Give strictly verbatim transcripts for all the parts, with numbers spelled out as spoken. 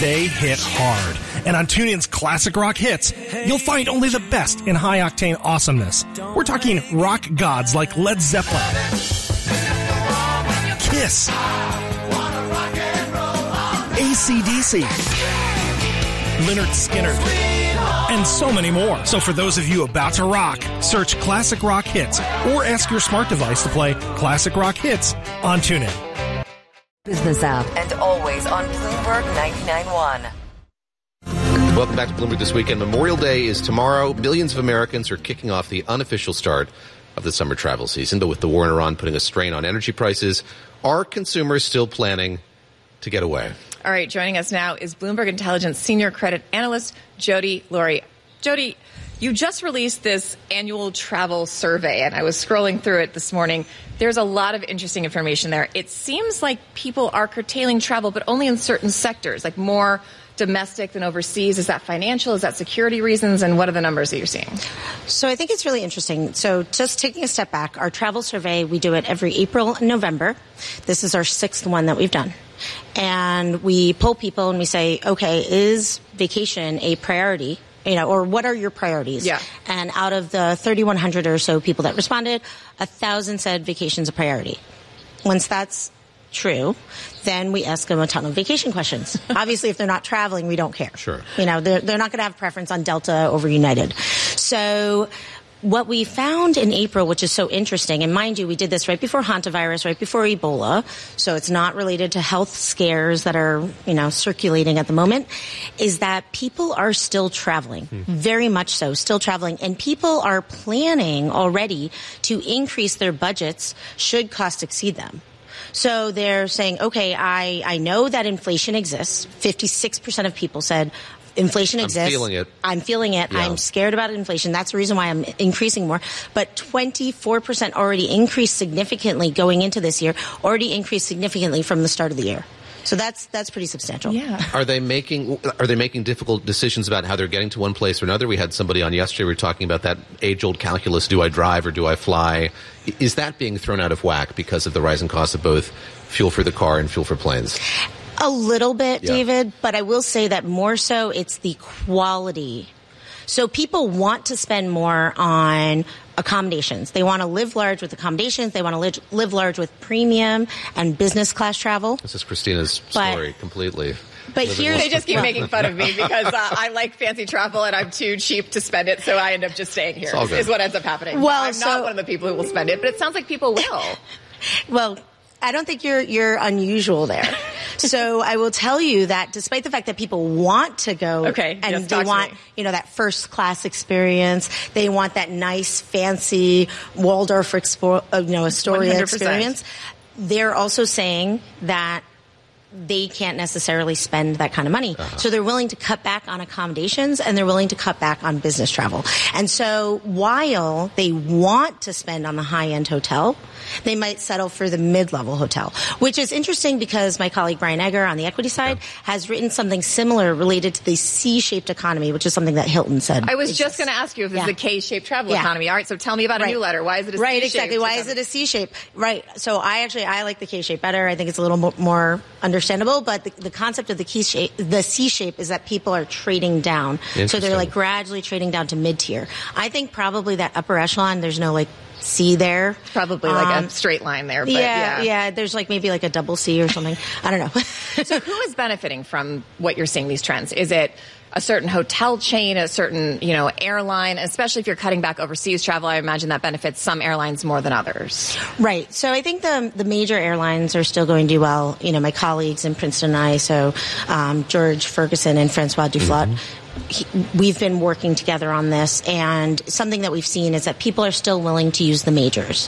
they hit hard. And on TuneIn's Classic Rock Hits, you'll find only the best in high-octane awesomeness. We're talking rock gods like Led Zeppelin, Kiss, A C D C, Lynyrd Skynyrd, and so many more. So for those of you about to rock, search Classic Rock Hits or ask your smart device to play Classic Rock Hits on TuneIn. Business app and always on Bloomberg ninety-nine point one. Welcome back to Bloomberg This Weekend. Memorial Day is tomorrow. Millions of Americans are kicking off the unofficial start of the summer travel season. But with the war in Iran putting a strain on energy prices, are consumers still planning to get away? All right, joining us now is Bloomberg Intelligence Senior Credit Analyst Jody Laurie. Jody, you just released this annual travel survey, and I was scrolling through it this morning. There's a lot of interesting information there. It seems like people are curtailing travel, but only in certain sectors, like more domestic than overseas. Is that financial? Is that security reasons? And what are the numbers that you're seeing? So I think it's really interesting. So just taking a step back, our travel survey, we do it every April and November. This is our sixth one that we've done. And we poll people and we say, okay, is vacation a priority? You know, or what are your priorities? Yeah. And out of the thirty-one hundred or so people that responded, one thousand said vacation's a priority. Once that's true, then we ask them a ton of vacation questions. Obviously, if they're not traveling, we don't care. Sure. You know, they're, they're not going to have preference on Delta over United. So what we found in April, which is so interesting, and mind you, we did this right before hantavirus, right before Ebola, so it's not related to health scares that are, you know, circulating at the moment, is that people are still traveling, hmm. very much so, still traveling, and people are planning already to increase their budgets should cost exceed them. So they're saying, okay, I, I know that inflation exists. fifty-six percent of people said inflation exists. I'm feeling it. I'm feeling it. Yeah. I'm scared about inflation. That's the reason why I'm increasing more. But twenty-four percent already increased significantly going into this year, already increased significantly from the start of the year. So that's that's pretty substantial. Yeah. Are they making are they making difficult decisions about how they're getting to one place or another? We had somebody on yesterday. We were talking about that age-old calculus: do I drive or do I fly? Is that being thrown out of whack because of the rising cost of both fuel for the car and fuel for planes? A little bit, Yeah. David, but I will say that more so it's the quality. So people want to spend more on accommodations. They want to live large with accommodations. They want to live, live large with premium and business class travel. This is Christina's But- story completely. But Living here's They just keep well, making fun of me because uh, I like fancy travel and I'm too cheap to spend it, so I end up just staying here, all good. is what ends up happening. Well, I'm so- not one of the people who will spend it, but it sounds like people will. Well, I don't think you're you're unusual there. So I will tell you that despite the fact that people want to go Okay, and yes, they talk to want, me. you know, that first class experience, they want that nice, fancy Waldorf expo- uh, you know, Astoria one hundred percent. experience, they're also saying that they can't necessarily spend that kind of money. Uh-huh. So they're willing to cut back on accommodations and they're willing to cut back on business travel. And so while they want to spend on the high-end hotel, they might settle for the mid-level hotel, which is interesting because my colleague Brian Egger on the equity side yeah. has written something similar related to the C-shaped economy, which is something that Hilton said. I was exists. just going to ask you if this Yeah. is a K-shaped travel Yeah. economy. All right, so tell me about a Right. new letter. Why is it a right, C-shaped? exactly. Why is it a C-shape? Right. So I actually, I like the K-shape better. I think it's a little mo- more understandable, but the, the concept of the key shape, the C-shape is that people are trading down. So they're like gradually trading down to mid-tier. I think probably that upper echelon, there's no like C there. Probably like Um, a straight line there. But yeah, yeah, yeah. There's like maybe like a double C or something. I don't know. So who is benefiting from what you're seeing, these trends? Is it a certain hotel chain, a certain, you know, airline? Especially if you're cutting back overseas travel, I imagine that benefits some airlines more than others. Right. So I think the the major airlines are still going to do well. You know, my colleagues in Princeton and I, so um, George Ferguson and Francois Duflot, mm-hmm. He, we've been working together on this, and something that we've seen is that people are still willing to use the majors.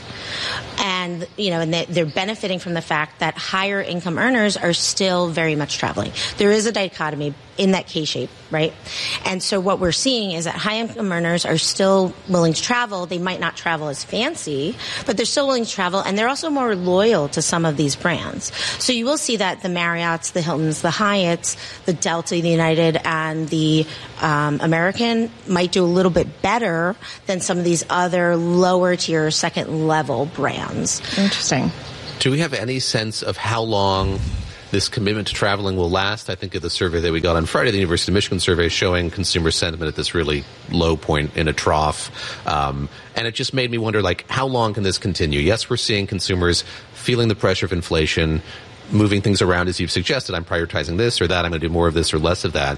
And, you know, and they, they're benefiting from the fact that higher income earners are still very much traveling. There is a dichotomy in that K-shape, right? And so what we're seeing is that high income earners are still willing to travel. They might not travel as fancy, but they're still willing to travel, and they're also more loyal to some of these brands. So you will see that the Marriotts, the Hiltons, the Hyatts, the Delta, the United, and the um, American might do a little bit better than some of these other lower tier, second level brands. Interesting. Do we have any sense of how long this commitment to traveling will last. I think of the survey that we got on Friday, the University of Michigan survey, showing consumer sentiment at this really low point in a trough. Um, and it just made me wonder, like, how long can this continue? Yes, we're seeing consumers feeling the pressure of inflation, moving things around as you've suggested. I'm prioritizing this or that. I'm going to do more of this or less of that.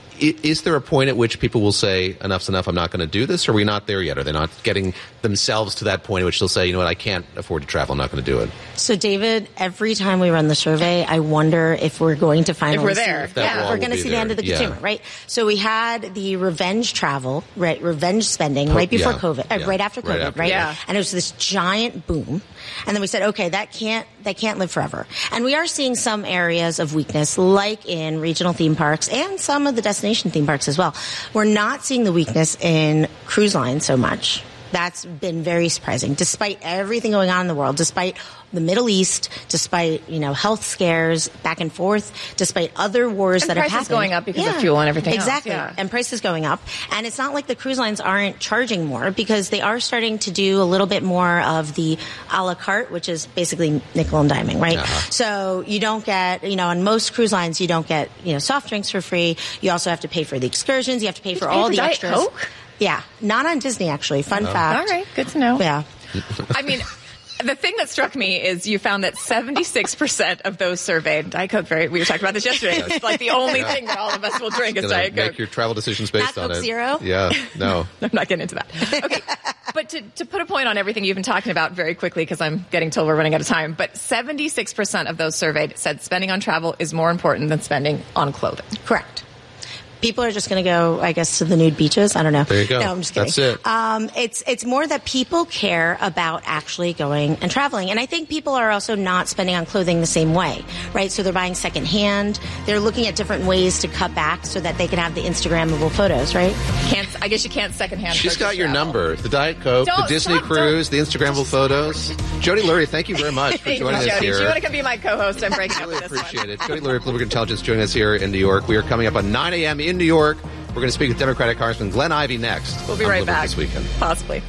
Is there a point at which people will say, enough's enough, I'm not going to do this? Or are we not there yet? Are they not getting themselves to that point at which they'll say, you know what, I can't afford to travel, I'm not going to do it? So, David, every time we run the survey, I wonder if we're going to finally if we're there. see, yeah, we're going to see there. the end of the consumer, yeah. right? So we had the revenge travel, right, revenge spending right before yeah. COVID, uh, yeah. right after COVID, right? After. right? Yeah. And it was this giant boom. And then we said, okay, that can't, that can't live forever. And we are seeing some areas of weakness, like in regional theme parks and some of the destination theme parks as well. We're not seeing the weakness in cruise lines so much. That's been very surprising, despite everything going on in the world, despite the Middle East, despite, you know, health scares back and forth, despite other wars and that have happened. prices going up because yeah. of fuel and everything exactly. else. Exactly. And prices going up. And it's not like the cruise lines aren't charging more, because they are starting to do a little bit more of the a la carte, which is basically nickel and diming, right? Uh-huh. So you don't get, you know, on most cruise lines, you don't get, you know, soft drinks for free. You also have to pay for the excursions. You have to pay Did for you all pay for the Diet extras. Coke? Yeah. Not on Disney, actually. Fun Oh. fact. All right. Good to know. Yeah. I mean, the thing that struck me is you found that seventy-six percent of those surveyed, Diet Coke, very, we were talking about this yesterday. It's like the only thing that all of us will drink is Diet Coke. Make your travel decisions based Not on Coke it. Zero? Yeah, no. I'm not getting into that. Okay. But to, to put a point on everything you've been talking about very quickly, because I'm getting told we're running out of time, but seventy-six percent of those surveyed said spending on travel is more important than spending on clothing. Correct. People are just going to go, I guess, to the nude beaches. I don't know. There you go. No, I'm just kidding. That's it. Um, it's it's more that people care about actually going and traveling, and I think people are also not spending on clothing the same way, right? So they're buying secondhand. They're looking at different ways to cut back so that they can have the Instagrammable photos, right? Can't I guess you can't secondhand. She's got your travel. number. The Diet Coke, Don't, the Disney stop, cruise, don't. the Instagrammable photos. Jody Lurie, thank you very much for Thank joining you, us Jody. here. If you want to come be my co-host, I'm breaking up Really with this appreciate one. it. Jody Lurie of Bloomberg Intelligence joining us here in New York. We are coming up on nine a.m. in New York. We're going to speak with Democratic Congressman Glenn Ivey next. We'll be on right Bloomberg back. This weekend. Possibly.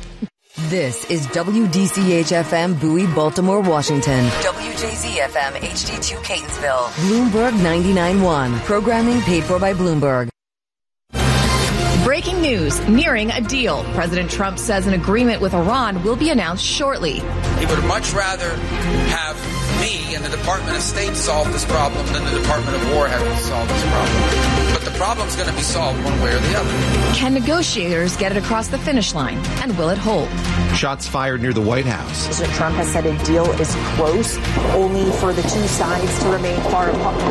This is W D C H F M Bowie, Baltimore, Washington. W J Z F M H D two Catonsville. Bloomberg ninety-nine point one. Programming paid for by Bloomberg. Breaking news, nearing a deal. President Trump says an agreement with Iran will be announced shortly. He would much rather have me and the Department of State solve this problem than the Department of War have to solve this problem. But the problem's going to be solved one way or the other. Can negotiators get it across the finish line? And will it hold? Shots fired near the White House. President Trump has said a deal is close, only for the two sides to remain far apart.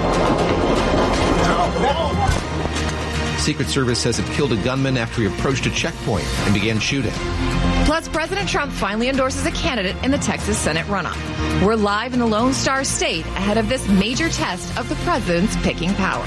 Secret Service says it killed a gunman after he approached a checkpoint and began shooting. Plus, President Trump finally endorses a candidate in the Texas Senate runoff. We're live in the Lone Star State ahead of this major test of the president's picking power.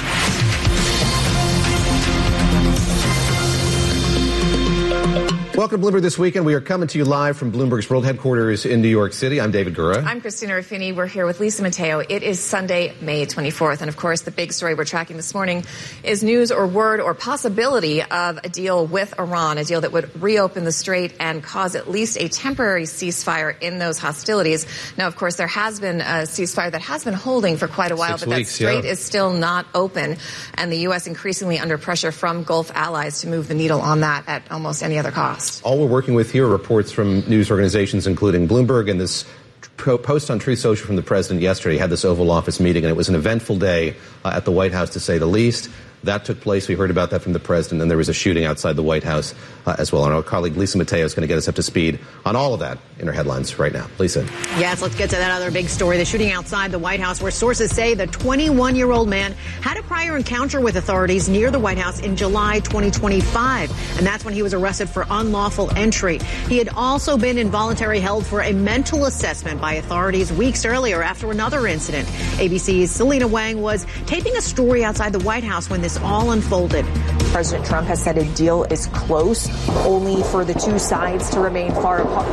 Welcome to Bloomberg This Weekend. We are coming to you live from Bloomberg's world headquarters in New York City. I'm David Gura. I'm Christina Ruffini. We're here with Lisa Mateo. It is Sunday, May twenty-fourth. And, of course, the big story we're tracking this morning is news or word or possibility of a deal with Iran, a deal that would reopen the strait and cause at least a temporary ceasefire in those hostilities. Now, of course, there has been a ceasefire that has been holding for quite a while, Six but weeks, that strait yeah. is still not open. And the U S increasingly under pressure from Gulf allies to move the needle on that at almost any other cost. All we're working with here are reports from news organizations, including Bloomberg, and this post on Truth Social from the president yesterday. He had this Oval Office meeting, and it was an eventful day uh, at the White House, to say the least. That took place. We heard about that from the president. Then there was a shooting outside the White House uh, as well. And our colleague Lisa Mateo is going to get us up to speed on all of that in her headlines right now. Lisa. Yes, let's get to that other big story, the shooting outside the White House, where sources say the twenty-one-year-old man had a prior encounter with authorities near the White House in July twenty twenty-five. And that's when he was arrested for unlawful entry. He had also been involuntarily held for a mental assessment by authorities weeks earlier after another incident. A B C's Selena Wang was taping a story outside the White House when this all unfolded. President Trump has said a deal is close, only for the two sides to remain far apart.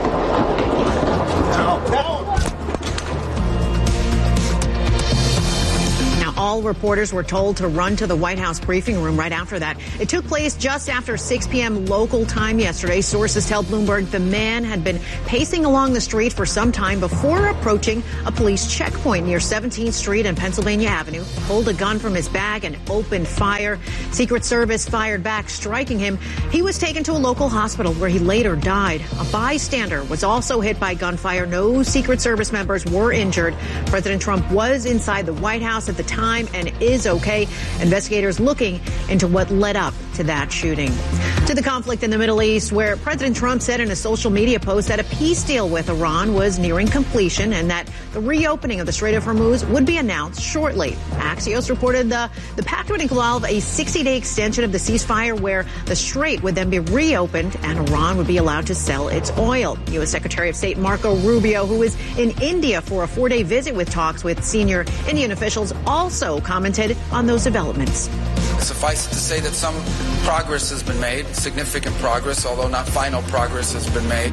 Now, all All reporters were told to run to the White House briefing room right after that. It took place just after six p.m. local time yesterday. Sources tell Bloomberg the man had been pacing along the street for some time before approaching a police checkpoint near seventeenth street and Pennsylvania Avenue, pulled a gun from his bag and opened fire. Secret Service fired back, striking him. He was taken to a local hospital where he later died. A bystander was also hit by gunfire. No Secret Service members were injured. President Trump was inside the White House at the time and is okay. Investigators looking into what led up to that shooting. To the conflict in the Middle East, where President Trump said in a social media post that a peace deal with Iran was nearing completion and that the reopening of the Strait of Hormuz would be announced shortly. Axios reported the, the pact would involve a sixty-day extension of the ceasefire where the strait would then be reopened and Iran would be allowed to sell its oil. U S. Secretary of State Marco Rubio, who is in India for a four-day visit with talks with senior Indian officials, also commented on those developments. Suffice it to say that some progress has been made, significant progress, although not final progress has been made.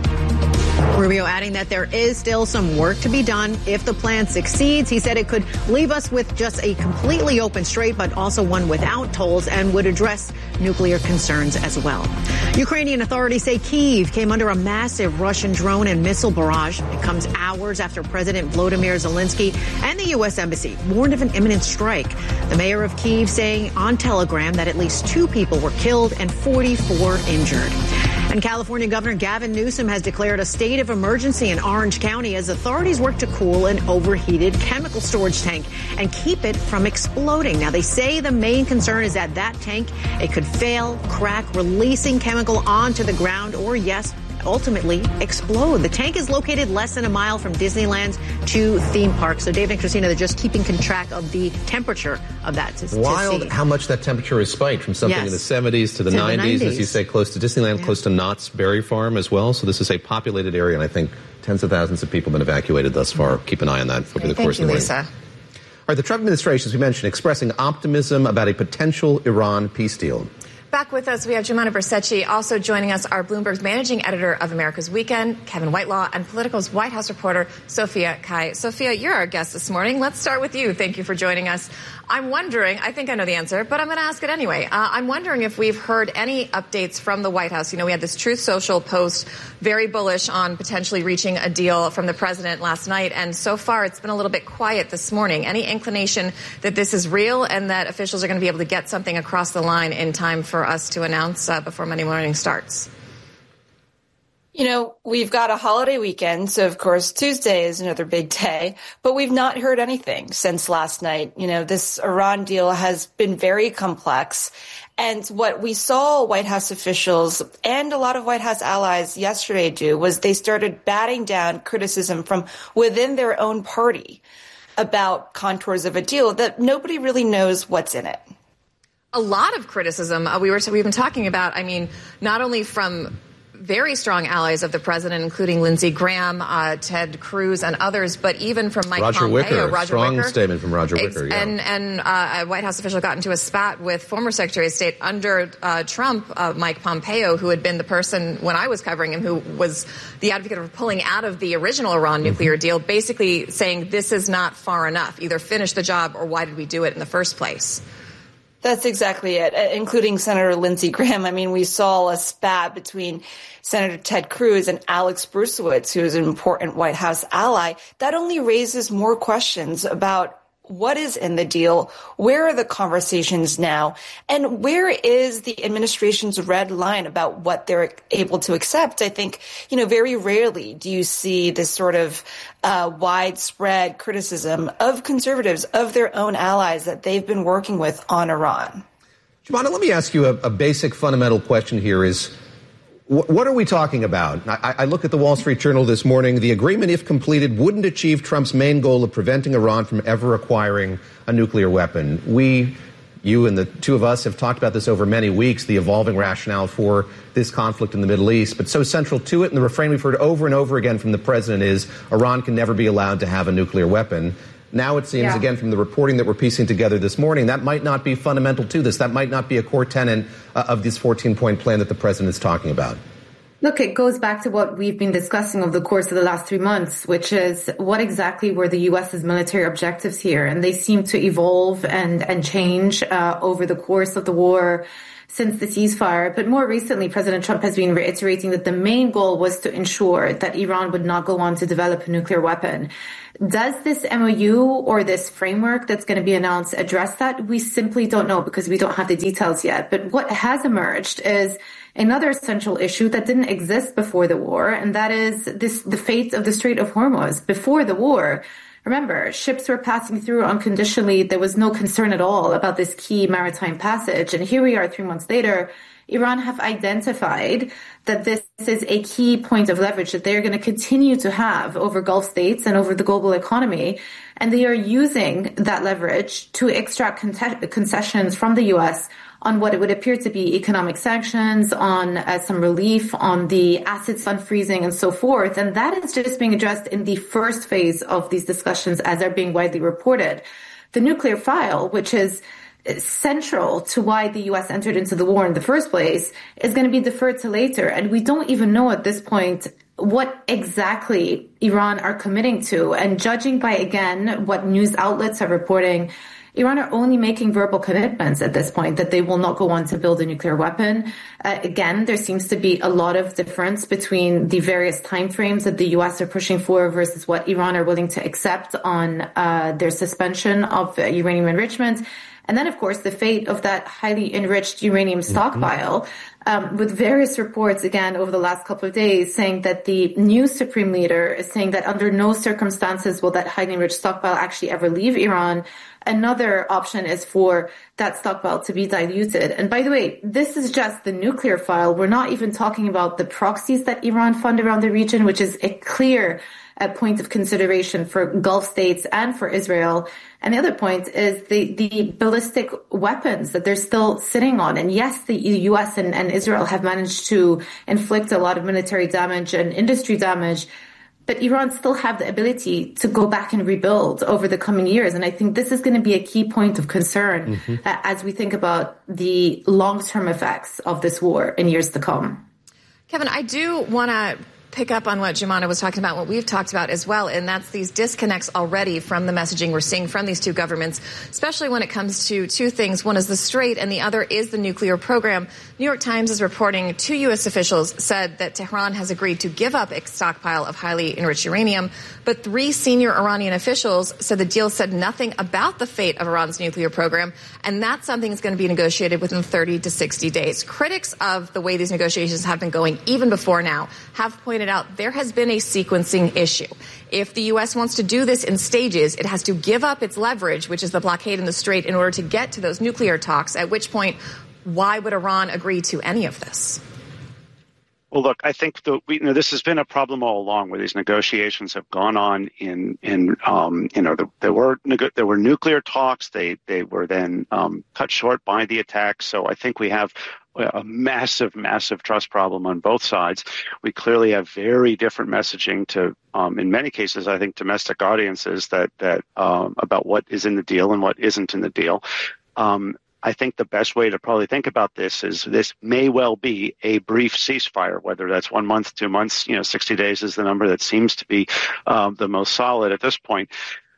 Rubio adding that there is still some work to be done. If the plan succeeds, he said it could leave us with just a completely open strait, but also one without tolls, and would address nuclear concerns as well. Ukrainian authorities say Kyiv came under a massive Russian drone and missile barrage. It comes hours after President Volodymyr Zelensky and the U S Embassy warned of an imminent strike. The mayor of Kyiv saying on Telegram that at least two people were killed and forty-four injured. And California Governor Gavin Newsom has declared a state of emergency in Orange County as authorities work to cool an overheated chemical storage tank and keep it from exploding. Now, they say the main concern is that that tank, it could fail, crack, releasing chemical onto the ground, or, yes, ultimately explode. The tank is located less than a mile from Disneyland's two theme parks. So Dave and Christina, they're just keeping track of the temperature of that. To, Wild to see. how much that temperature has spiked from something yes. in the seventies to the, to nineties, the nineties, as you say, close to Disneyland, yeah. close to Knott's Berry Farm as well. So this is a populated area, and I think tens of thousands of people have been evacuated thus far. Keep an eye on that over Great. the course Thank of the Lisa. morning. All right, the Trump administration, as we mentioned, expressing optimism about a potential Iran peace deal. Back with us, we have Jumana Bersecci. Also joining us are Bloomberg's managing editor of America's Weekend, Kevin Whitelaw, and Politico's White House reporter, Sophia Kai. Sophia, you're our guest this morning. Let's start with you. Thank you for joining us. I'm wondering, I think I know the answer, but I'm going to ask it anyway. Uh, I'm wondering if we've heard any updates from the White House. You know, we had this Truth Social post, very bullish on potentially reaching a deal from the president last night, and so far it's been a little bit quiet this morning. Any inclination that this is real and that officials are going to be able to get something across the line in time for us to announce uh, before Monday morning starts? You know, we've got a holiday weekend, so of course Tuesday is another big day, but we've not heard anything since last night. You know, this Iran deal has been very complex. And what we saw White House officials and a lot of White House allies yesterday do was they started batting down criticism from within their own party about contours of a deal that nobody really knows what's in it. A lot of criticism. Uh, we were, so we've been talking about, I mean, not only from very strong allies of the president, including Lindsey Graham, uh, Ted Cruz, and others, but even from Mike Roger Pompeo. Wicker, Roger strong Wicker. statement from Roger Wicker. Yeah. And, and uh, a White House official got into a spat with former Secretary of State under uh, Trump, uh, Mike Pompeo, who had been the person, when I was covering him, who was the advocate of pulling out of the original Iran nuclear mm-hmm. deal, basically saying this is not far enough. Either finish the job or why did we do it in the first place? That's exactly it, including Senator Lindsey Graham. I mean, we saw a spat between Senator Ted Cruz and Alex Bruesewitz, who is an important White House ally. That only raises more questions about what is in the deal, where are the conversations now, and where is the administration's red line about what they're able to accept? I think, you know, very rarely do you see this sort of uh, widespread criticism of conservatives, of their own allies that they've been working with on Iran. Jumana, let me ask you a, a basic fundamental question here is, what are we talking about? I, I look at the Wall Street Journal this morning. The agreement, if completed, wouldn't achieve Trump's main goal of preventing Iran from ever acquiring a nuclear weapon. We, you and the two of us have talked about this over many weeks, the evolving rationale for this conflict in the Middle East. But so central to it, and the refrain we've heard over and over again from the president is Iran can never be allowed to have a nuclear weapon. Now it seems, yeah. again, from the reporting that we're piecing together this morning, that might not be fundamental to this. That might not be a core tenet uh, of this fourteen-point plan that the president is talking about. Look, it goes back to what we've been discussing over the course of the last three months, which is what exactly were the U S's military objectives here? And they seem to evolve and, and change uh, over the course of the war since the ceasefire. But more recently, President Trump has been reiterating that the main goal was to ensure that Iran would not go on to develop a nuclear weapon. Does this M O U or this framework that's going to be announced address that? We simply don't know because we don't have the details yet. But what has emerged is another central issue that didn't exist before the war, and that is this the fate of the Strait of Hormuz. Before the war, remember, ships were passing through unconditionally. There was no concern at all about this key maritime passage. And here we are three months later, Iran have identified that this is a key point of leverage that they're going to continue to have over Gulf states and over the global economy. And they are using that leverage to extract con- concessions from the U S on what it would appear to be economic sanctions, on uh, some relief, on the assets fund freezing and so forth. And that is just being addressed in the first phase of these discussions as they're being widely reported. The nuclear file, which is central to why the U S entered into the war in the first place, is going to be deferred to later. And we don't even know at this point what exactly Iran are committing to. And judging by, again, what news outlets are reporting, Iran are only making verbal commitments at this point that they will not go on to build a nuclear weapon. Uh, again, there seems to be a lot of difference between the various timeframes that the U S are pushing for versus what Iran are willing to accept on uh, their suspension of uh, uranium enrichment. And then, of course, the fate of that highly enriched uranium stockpile, um, with various reports, again, over the last couple of days, saying that the new supreme leader is saying that under no circumstances will that highly enriched stockpile actually ever leave Iran. Another option is for that stockpile to be diluted. And by the way, this is just the nuclear file. We're not even talking about the proxies that Iran fund around the region, which is a clear uh, point of consideration for Gulf states and for Israel. And the other point is the, the ballistic weapons that they're still sitting on. And yes, the U S and, and Israel have managed to inflict a lot of military damage and industry damage, but Iran still have the ability to go back and rebuild over the coming years. And I think this is going to be a key point of concern mm-hmm. uh, as we think about the long-term effects of this war in years to come. Kevin, I do want to pick up on what Joumana was talking about, what we've talked about as well, and that's these disconnects already from the messaging we're seeing from these two governments, especially when it comes to two things. One is the Strait, and the other is the nuclear program. New York Times is reporting two U S officials said that Tehran has agreed to give up its stockpile of highly enriched uranium, but three senior Iranian officials said the deal said nothing about the fate of Iran's nuclear program, and that's something that's going to be negotiated within thirty to sixty days. Critics of the way these negotiations have been going, even before now, have pointed out there has been a sequencing issue. If the U S wants to do this in stages, it has to give up its leverage, which is the blockade in the Strait, in order to get to those nuclear talks, at which point, why would Iran agree to any of this? Well, look, I think the, we, you know, this has been a problem all along, where these negotiations have gone on in, in um, you know, the, there were there were nuclear talks. They they were then um, cut short by the attacks. So I think we have a massive, massive trust problem on both sides. We clearly have very different messaging to, um, in many cases, I think, domestic audiences that that um, about what is in the deal and what isn't in the deal. Um, I think the best way to probably think about this is this may well be a brief ceasefire, whether that's one month, two months, you know, sixty days is the number that seems to be um, the most solid at this point.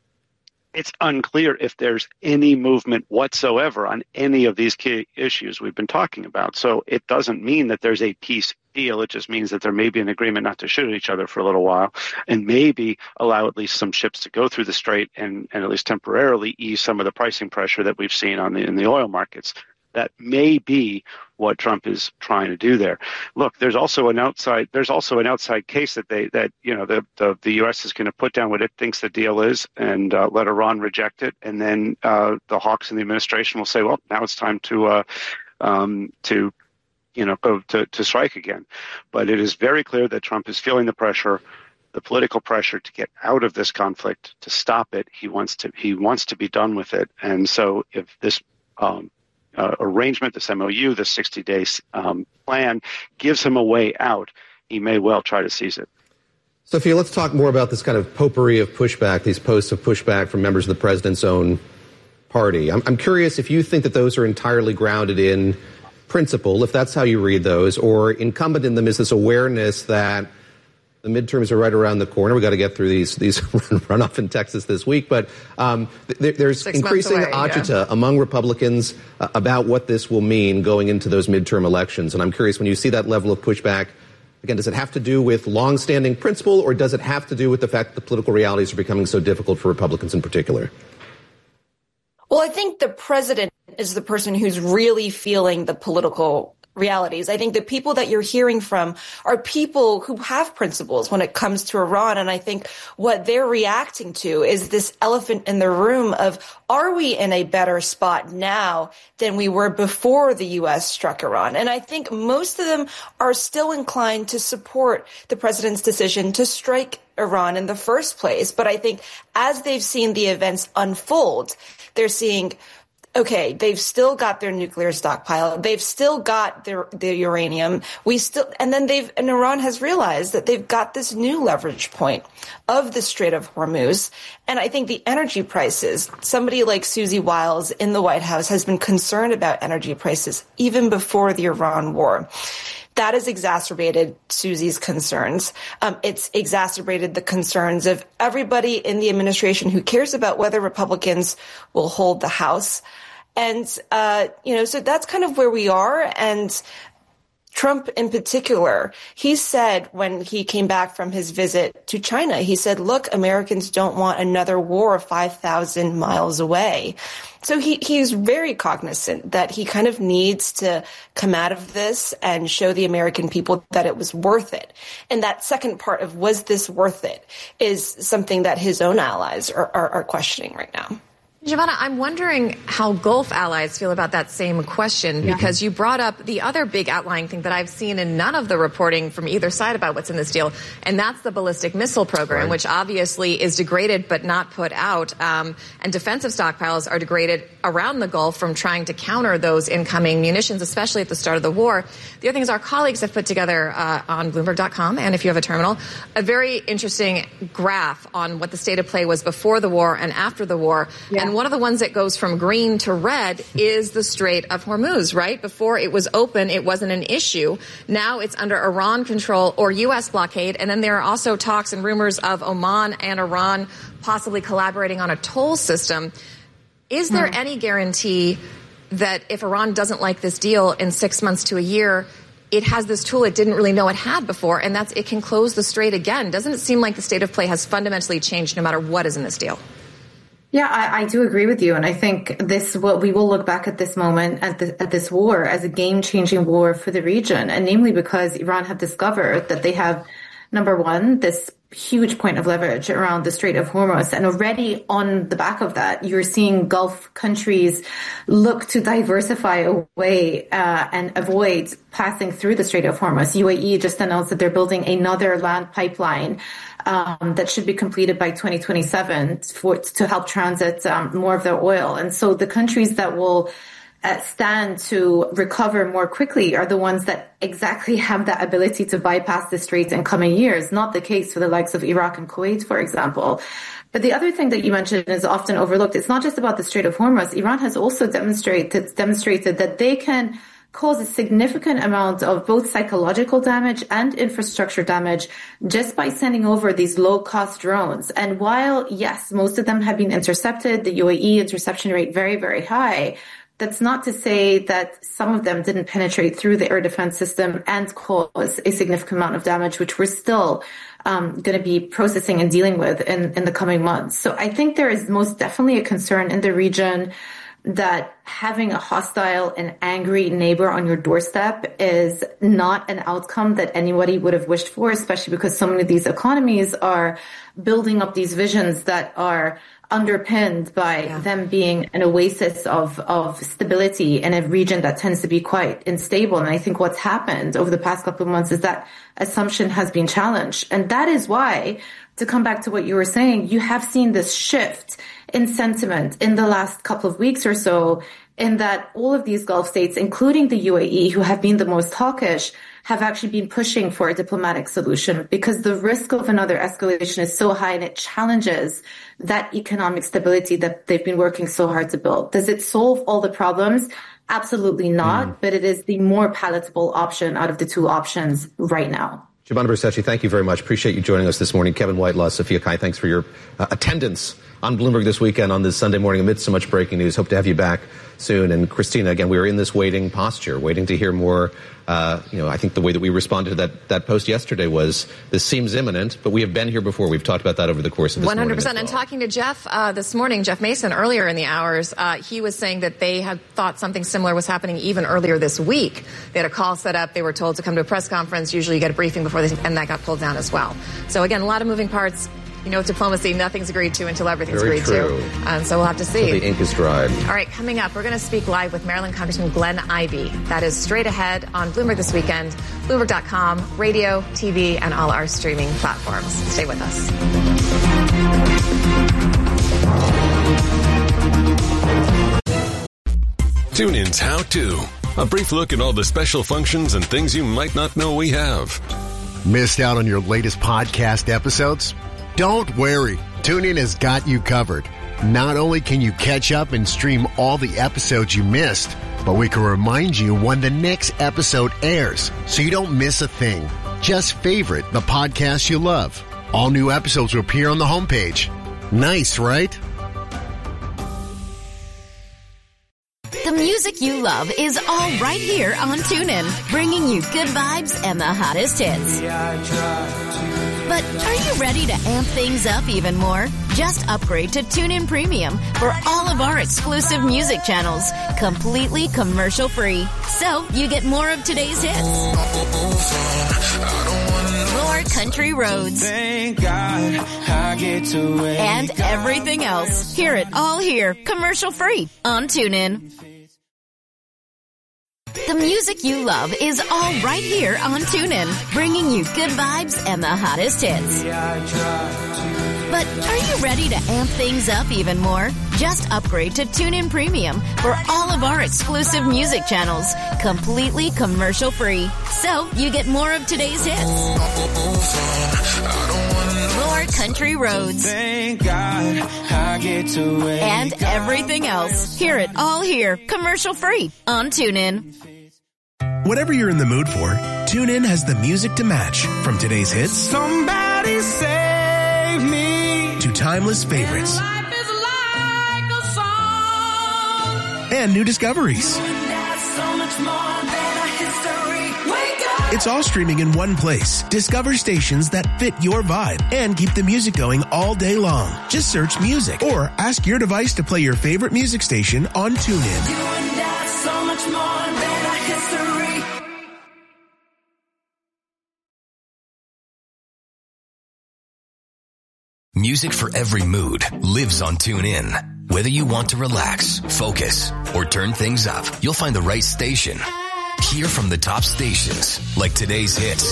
It's unclear if there's any movement whatsoever on any of these key issues we've been talking about. So it doesn't mean that there's a peace deal. It just means that there may be an agreement not to shoot at each other for a little while, and maybe allow at least some ships to go through the Strait and, and at least temporarily ease some of the pricing pressure that we've seen on the in the oil markets. That may be what Trump is trying to do there. Look, there's also an outside there's also an outside case that they that you know the the, the U S is going to put down what it thinks the deal is and uh, let Iran reject it, and then uh, the hawks in the administration will say, well, now it's time to uh, um, to you know go to, to strike again. But it is very clear that Trump is feeling the pressure, the political pressure to get out of this conflict, to stop it. He wants to he wants to be done with it, and so if this um, Uh, arrangement, this M O U, this sixty-day um, plan gives him a way out, he may well try to seize it. Sophia, let's talk more about this kind of potpourri of pushback, these posts of pushback from members of the president's own party. I'm, I'm curious if you think that those are entirely grounded in principle, if that's how you read those, or incumbent in them is this awareness that the midterms are right around the corner. We got to get through these these runoff in Texas this week, but um, th- there's Six increasing away, agita yeah. among Republicans uh, about what this will mean going into those midterm elections. And I'm curious, when you see that level of pushback, again, does it have to do with longstanding principle, or does it have to do with the fact that the political realities are becoming so difficult for Republicans in particular? Well, I think the president is the person who's really feeling the political realities. I think the people that you're hearing from are people who have principles when it comes to Iran. And I think what they're reacting to is this elephant in the room of, are we in a better spot now than we were before the U S struck Iran? And I think most of them are still inclined to support the president's decision to strike Iran in the first place. But I think as they've seen the events unfold, they're seeing, okay, they've still got their nuclear stockpile. They've still got their, their uranium. We still, and then they've, and Iran has realized that they've got this new leverage point of the Strait of Hormuz. And I think the energy prices, somebody like Susie Wiles in the White House has been concerned about energy prices even before the Iran war. That has exacerbated Susie's concerns. Um, it's exacerbated the concerns of everybody in the administration who cares about whether Republicans will hold the House. And, uh, you know, so that's kind of where we are. And Trump in particular, he said when he came back from his visit to China, he said, look, Americans don't want another war five thousand miles away. So he, he's very cognizant that he kind of needs to come out of this and show the American people that it was worth it. And that second part of, was this worth it, is something that his own allies are, are, are questioning right now. Giovanna, I'm wondering how Gulf allies feel about that same question, yeah. because you brought up the other big outlying thing that I've seen in none of the reporting from either side about what's in this deal, and that's the ballistic missile program, right. which obviously is degraded but not put out. Um, and defensive stockpiles are degraded around the Gulf from trying to counter those incoming munitions, especially at the start of the war. The other thing is our colleagues have put together uh, on Bloomberg dot com, and if you have a terminal, a very interesting graph on what the state of play was before the war and after the war. Yeah. And one of the ones that goes from green to red is the Strait of Hormuz, right? Before it was open, it wasn't an issue. Now it's under Iran control or U S blockade. And then there are also talks and rumors of Oman and Iran possibly collaborating on a toll system. Is there hmm. any guarantee that if Iran doesn't like this deal in six months to a year, it has this tool it didn't really know it had before, and that's it can close the strait again? Doesn't it seem like the state of play has fundamentally changed no matter what is in this deal? Yeah, I, I do agree with you. And I think this, what we will look back at this moment, at, the, at this war, as a game-changing war for the region. And namely because Iran have discovered that they have, number one, this huge point of leverage around the Strait of Hormuz. And already on the back of that, you're seeing Gulf countries look to diversify away uh, and avoid passing through the Strait of Hormuz. U A E just announced that they're building another land pipeline um, that should be completed by twenty twenty-seven for, to help transit um, more of their oil. And so the countries that will Uh, stand to recover more quickly are the ones that exactly have that ability to bypass the straits in coming years. Not the case for the likes of Iraq and Kuwait, for example. But the other thing that you mentioned is often overlooked. It's not just about the Strait of Hormuz. Iran has also demonstrated demonstrated that they can cause a significant amount of both psychological damage and infrastructure damage just by sending over these low-cost drones. And while, yes, most of them have been intercepted, the U A E interception rate very, very high, that's not to say that some of them didn't penetrate through the air defense system and cause a significant amount of damage, which we're still um, going to be processing and dealing with in, in the coming months. So I think there is most definitely a concern in the region that having a hostile and angry neighbor on your doorstep is not an outcome that anybody would have wished for, especially because so many of these economies are building up these visions that are underpinned by yeah. them being an oasis of, of stability in a region that tends to be quite unstable. And I think what's happened over the past couple of months is that assumption has been challenged. And that is why, to come back to what you were saying, you have seen this shift in sentiment in the last couple of weeks or so, in that all of these Gulf states, including the U A E, who have been the most hawkish, have actually been pushing for a diplomatic solution, because the risk of another escalation is so high and it challenges that economic stability that they've been working so hard to build. Does it solve all the problems? Absolutely not, Mm. but it is the more palatable option out of the two options right now. Shibana Bercetche, thank you very much. Appreciate you joining us this morning. Kevin Whitelaw, Sophia Kai, thanks for your uh, attendance on Bloomberg This Weekend on this Sunday morning amidst so much breaking news. Hope to have you back soon. And Christina, again, we were in this waiting posture, waiting to hear more. Uh, you know, I think the way that we responded to that, that post yesterday was, this seems imminent, but we have been here before. We've talked about that over the course of this one hundred percent. morning. And talking to Jeff uh, this morning, Jeff Mason, earlier in the hours, uh, he was saying that they had thought something similar was happening even earlier this week. They had a call set up. They were told to come to a press conference. Usually you get a briefing before they, and that got pulled down as well. So again, a lot of moving parts. You know, with diplomacy, nothing's agreed to until everything's Very agreed true. to. Um, so we'll have to see. Until the ink is dried. All right, coming up, we're going to speak live with Maryland Congressman Glenn Ivey. That is straight ahead on Bloomberg This Weekend, Bloomberg dot com, radio, T V, and all our streaming platforms. Stay with us. Tune in's How To. A brief look at all the special functions and things you might not know we have. Missed out on your latest podcast episodes? Don't worry. TuneIn has got you covered. Not only can you catch up and stream all the episodes you missed, but we can remind you when the next episode airs so you don't miss a thing. Just favorite the podcast you love. All new episodes will appear on the homepage. Nice, right? The music you love is all right here on TuneIn, bringing you good vibes and the hottest hits. But are you ready to amp things up even more? Just upgrade to TuneIn Premium for all of our exclusive music channels, completely commercial-free. So you get more of today's hits, more country roads, Thank God I get to wake and everything else. Hear it all here, commercial-free on TuneIn. The music you love is all right here on TuneIn, bringing you good vibes and the hottest hits. But are you ready to amp things up even more? Just upgrade to TuneIn Premium for all of our exclusive music channels, completely commercial-free. So you get more of today's hits, more country roads, Thank God I get to wake and everything else. Hear it all here, commercial-free on TuneIn. Whatever you're in the mood for, TuneIn has the music to match, from today's hits Somebody save me to timeless favorites Life is like a song and new discoveries. That's so much more than a history. Wake up. It's all streaming in one place. Discover stations that fit your vibe and keep the music going all day long. Just search music or ask your device to play your favorite music station on TuneIn. You and that's so much more than a history. Music for every mood lives on TuneIn. Whether you want to relax, focus, or turn things up, you'll find the right station. Hear from the top stations, like today's hits,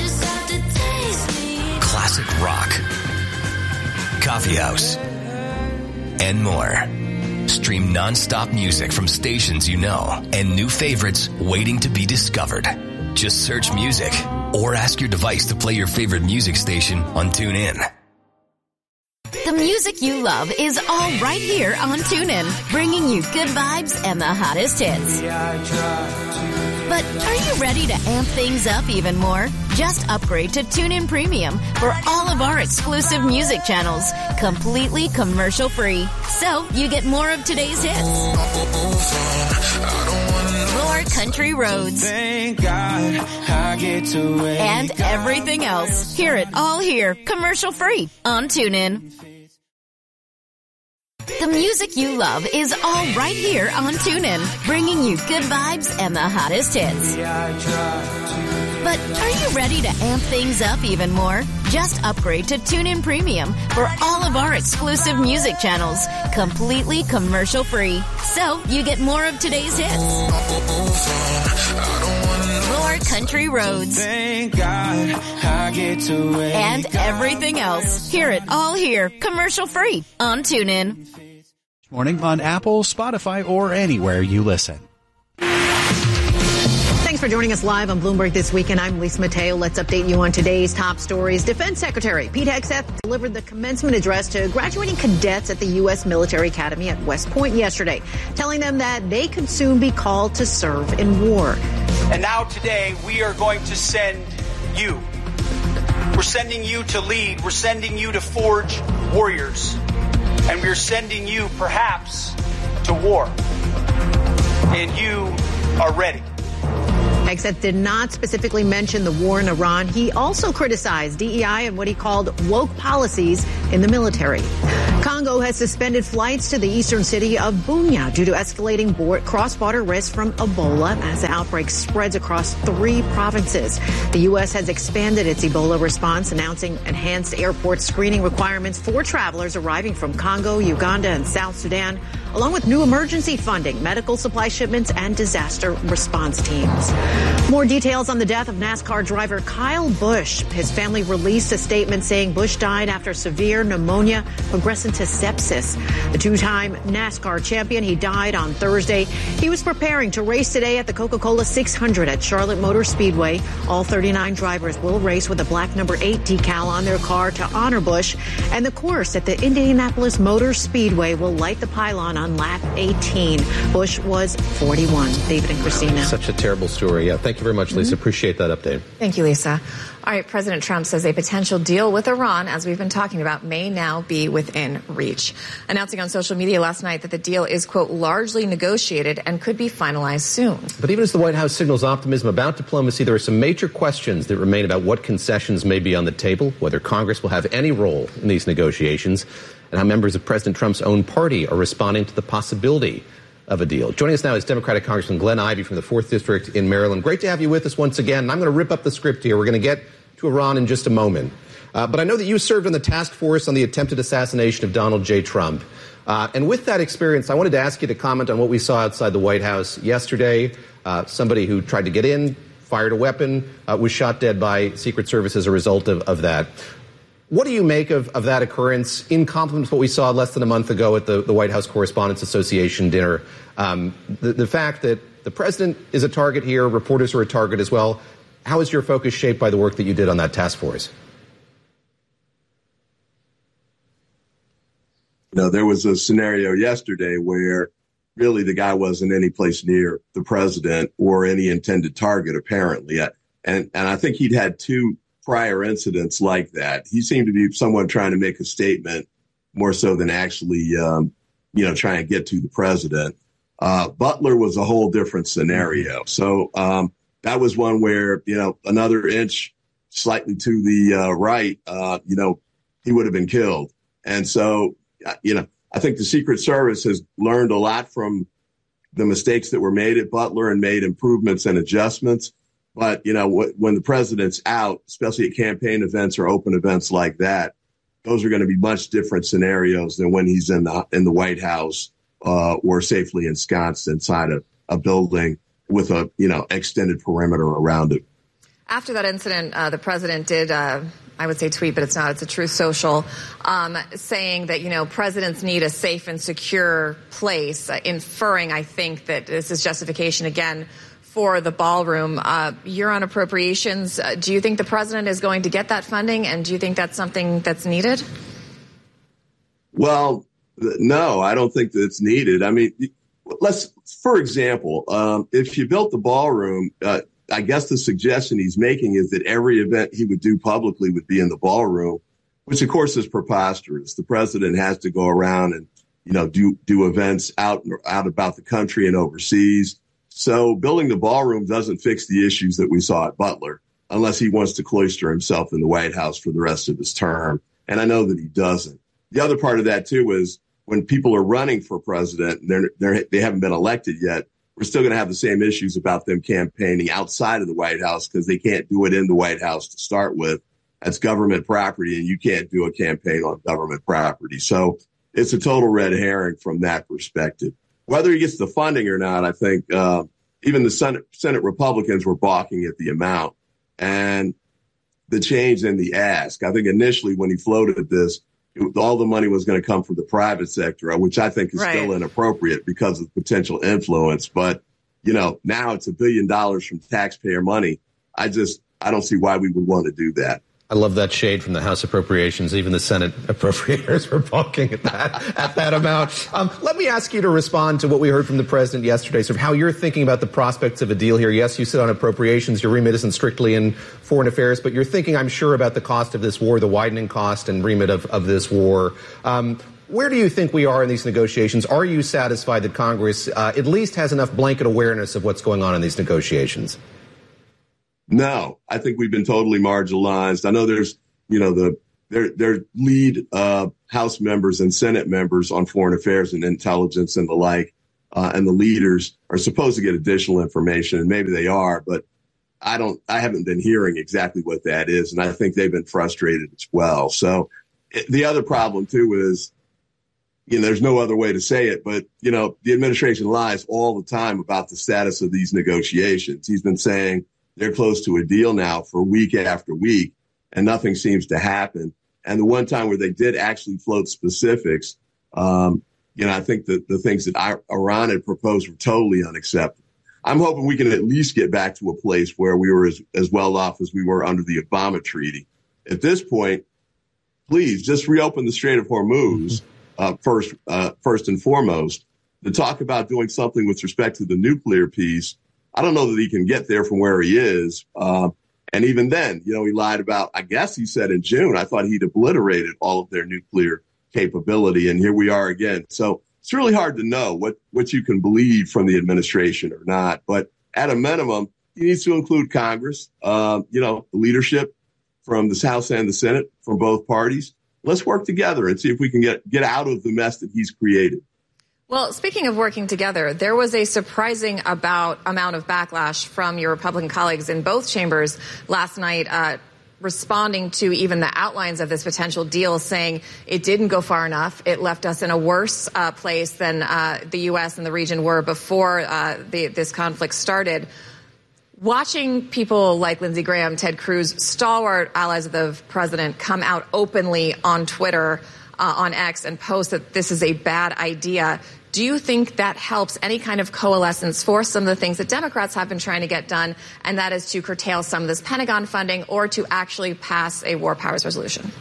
classic rock, coffee house, and more. Stream non-stop music from stations you know and new favorites waiting to be discovered. Just search music or ask your device to play your favorite music station on TuneIn. The music you love is all right here on TuneIn, bringing you good vibes and the hottest hits. But are you ready to amp things up even more? Just upgrade to TuneIn Premium for all of our exclusive music channels, completely commercial-free. So you get more of today's hits, more country roads, Thank God I get to wake and everything else. Hear it all here, commercial-free on TuneIn. The music you love is all right here on TuneIn, bringing you good vibes and the hottest hits. But are you ready to amp things up even more? Just upgrade to TuneIn Premium for all of our exclusive music channels, completely commercial-free. So you get more of today's hits, more country roads, Thank God I get to wake and everything else. Hear it all here, commercial-free on TuneIn. Morning on Apple, Spotify, or anywhere you listen. Thanks for joining us live on Bloomberg This Weekend. I'm Lisa Mateo. Let's update you on today's top stories. Defense Secretary Pete Hegseth delivered the commencement address to graduating cadets at the U S Military Academy at West Point yesterday, telling them that they could soon be called to serve in war. And now today we are going to send you. We're sending you to lead. We're sending you to forge warriors. And we're sending you perhaps to war. And you are ready. Hegseth did not specifically mention the war in Iran. He also criticized D E I and what he called woke policies in the military. Congo has suspended flights to the eastern city of Bunia due to escalating cross-border risks from Ebola as the outbreak spreads across three provinces. The U S has expanded its Ebola response, announcing enhanced airport screening requirements for travelers arriving from Congo, Uganda, and South Sudan, along with new emergency funding, medical supply shipments, and disaster response teams. More details on the death of NASCAR driver Kyle Busch. His family released a statement saying Busch died after severe pneumonia progressing to sepsis. The two-time NASCAR champion, he died on Thursday. He was preparing to race today at the Coca-Cola six hundred at Charlotte Motor Speedway. All thirty-nine drivers will race with a black number eight decal on their car to honor Busch. And the course at the Indianapolis Motor Speedway will light the pylon on lap eighteen. Busch was forty-one. David and Christina. Such a terrible story. Yeah, thank you very much, Lisa. Mm-hmm. Appreciate that update. Thank you, Lisa. All right, President Trump says a potential deal with Iran, as we've been talking about, may now be within reach. Announcing on social media last night that the deal is, quote, largely negotiated and could be finalized soon. But even as the White House signals optimism about diplomacy, there are some major questions that remain about what concessions may be on the table, whether Congress will have any role in these negotiations, and how members of President Trump's own party are responding to the possibility of a deal. Joining us now is Democratic Congressman Glenn Ivey from the fourth District in Maryland. Great to have you with us once again. And I'm going to rip up the script here. We're going to get to Iran in just a moment. Uh, but I know that you served on the task force on the attempted assassination of Donald J. Trump. Uh, and with that experience, I wanted to ask you to comment on what we saw outside the White House yesterday. Uh, somebody who tried to get in, fired a weapon, uh, was shot dead by Secret Service as a result of, of that. What do you make of, of that occurrence in complement to what we saw less than a month ago at the, the White House Correspondents Association dinner? Um, the, the fact that the president is a target here, reporters are a target as well. How is your focus shaped by the work that you did on that task force? You know, there was a scenario yesterday where really the guy wasn't any place near the president or any intended target, apparently. And, and I think he'd had two prior incidents like that. He seemed to be someone trying to make a statement more so than actually, um, you know, trying to get to the president. Uh, Butler was a whole different scenario. So um, that was one where, you know, another inch slightly to the uh, right, uh, you know, he would have been killed. And so, you know, I think the Secret Service has learned a lot from the mistakes that were made at Butler and made improvements and adjustments. But, you know, when the president's out, especially at campaign events or open events like that, those are going to be much different scenarios than when he's in the in the White House uh, or safely ensconced inside a, a building with a, you know, extended perimeter around it. After that incident, uh, the president did, uh, I would say tweet, but it's not, it's a Truth Social, um, saying that, you know, presidents need a safe and secure place, uh, inferring, I think, that this is justification again for the ballroom. Uh, you're on appropriations. Uh, do you think the president is going to get that funding? And do you think that's something that's needed? Well, no, I don't think that it's needed. I mean, let's, for example, um, if you built the ballroom, uh, I guess the suggestion he's making is that every event he would do publicly would be in the ballroom, which of course is preposterous. The president has to go around and, you know, do, do events out, out about the country and overseas. So building the ballroom doesn't fix the issues that we saw at Butler unless he wants to cloister himself in the White House for the rest of his term. And I know that he doesn't. The other part of that, too, is when people are running for president, they're, they're, they haven't been elected yet, we're still going to have the same issues about them campaigning outside of the White House because they can't do it in the White House to start with. That's government property, and you can't do a campaign on government property. So it's a total red herring from that perspective. Whether he gets the funding or not, I think uh, even the Senate, Senate Republicans were balking at the amount and the change in the ask. I think initially when he floated this, it, all the money was going to come from the private sector, which I think is right. still inappropriate because of potential influence. But you know, now it's a billion dollars from taxpayer money. I just, I don't see why we would want to do that. I love that shade from the House Appropriations. Even the Senate appropriators were balking at that at that amount. Um, let me ask you to respond to what we heard from the president yesterday, sort of how you're thinking about the prospects of a deal here. Yes, you sit on appropriations. Your remit isn't strictly in foreign affairs, but you're thinking, I'm sure, about the cost of this war, the widening cost and remit of, of this war. Um, where do you think we are in these negotiations? Are you satisfied that Congress uh, at least has enough blanket awareness of what's going on in these negotiations? No, I think we've been totally marginalized. I know there's, you know, the their their lead uh, House members and Senate members on foreign affairs and intelligence and the like, uh, and the leaders are supposed to get additional information, and maybe they are, but I don't. I haven't been hearing exactly what that is, and I think they've been frustrated as well. So it, the other problem too is, you know, there's no other way to say it, but you know, the administration lies all the time about the status of these negotiations. He's been saying they're close to a deal now for week after week, and nothing seems to happen. And the one time where they did actually float specifics, um, you know, I think that the things that Iran had proposed were totally unacceptable. I'm hoping we can at least get back to a place where we were as, as well off as we were under the Obama treaty. At this point, please just reopen the Strait of Hormuz, uh, first, uh, first and foremost, to talk about doing something with respect to the nuclear piece. I don't know that he can get there from where he is. Uh, and even then, you know, he lied about, I guess he said in June, I thought he'd obliterated all of their nuclear capability. And here we are again. So it's really hard to know what, what you can believe from the administration or not. But at a minimum, he needs to include Congress, uh, you know, the leadership from the House and the Senate from both parties. Let's work together and see if we can get, get out of the mess that he's created. Well, speaking of working together, there was a surprising about amount of backlash from your Republican colleagues in both chambers last night, uh, responding to even the outlines of this potential deal, saying it didn't go far enough. It left us in a worse uh, place than uh, the U S and the region were before uh, the, this conflict started. Watching people like Lindsey Graham, Ted Cruz, stalwart allies of the president, come out openly on Twitter, uh, on X, and post that this is a bad idea. Do you think that helps any kind of coalescence for some of the things that Democrats have been trying to get done, and that is to curtail some of this Pentagon funding or to actually pass a war powers resolution?